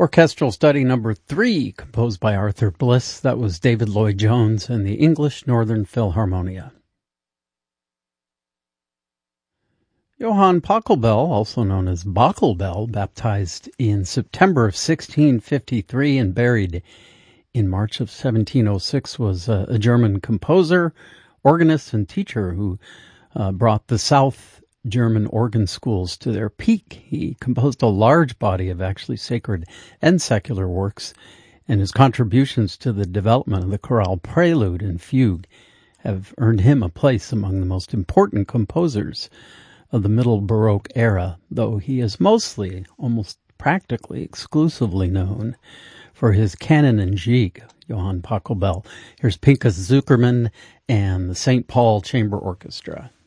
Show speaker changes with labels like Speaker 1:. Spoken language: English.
Speaker 1: Orchestral Study Number 3, composed by Arthur Bliss. That was David Lloyd-Jones and the English Northern Philharmonia. Johann Pachelbel, also known as Bachelbel, baptized in September of 1653 and buried in March of 1706, was a German composer, organist, and teacher who brought the South German organ schools to their peak. He composed a large body of actually sacred and secular works, and his contributions to the development of the chorale prelude and fugue have earned him a place among the most important composers of the Middle Baroque era, though he is mostly, almost practically exclusively known for his canon and gigue, Johann Pachelbel. Here's Pinchas Zukerman and the St. Paul Chamber Orchestra.